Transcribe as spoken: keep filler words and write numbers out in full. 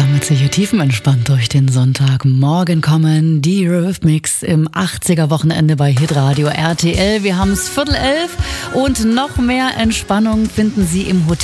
damit Sie hier tiefenentspannt durch den Sonntagmorgen kommen. Die Eurythmics im achtziger-Wochenende bei Hitradio R T L. Wir haben es Viertel elf und noch mehr Entspannung finden Sie im Hotel